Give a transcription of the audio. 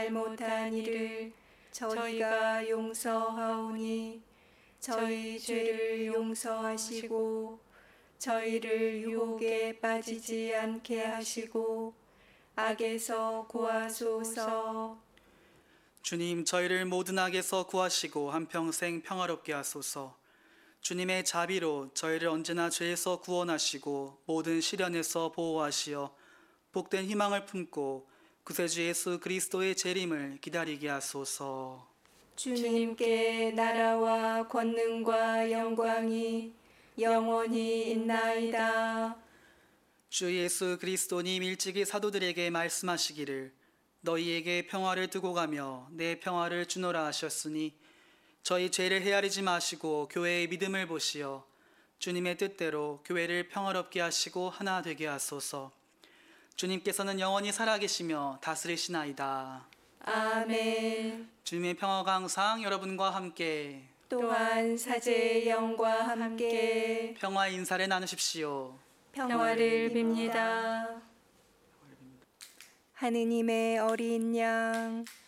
잘못한 일을 저희가 용서하오니 저희 죄를 용서하시고 저희를 유혹에 빠지지 않게 하시고 악에서 구하소서. 주님, 저희를 모든 악에서 구하시고 한평생 평화롭게 하소서. 주님의 자비로 저희를 언제나 죄에서 구원하시고 모든 시련에서 보호하시어 복된 희망을 품고 구세주 예수 그리스도의 재림을 기다리게 하소서. 주님께 나라와 권능과 영광이 영원히 있나이다. 주 예수 그리스도님 일찍이 사도들에게 말씀하시기를 너희에게 평화를 두고 가며 내 평화를 주노라 하셨으니 저희 죄를 헤아리지 마시고 교회의 믿음을 보시어 주님의 뜻대로 교회를 평화롭게 하시고 하나 되게 하소서. 주님께서는 영원히 살아계시며 다스리시나이다. 아멘. 주님의 평화가 항상 여러분과 함께 또한 사제의 영과 함께 평화의 인사를 나누십시오. 평화를 빕니다. 하느님의 어린 양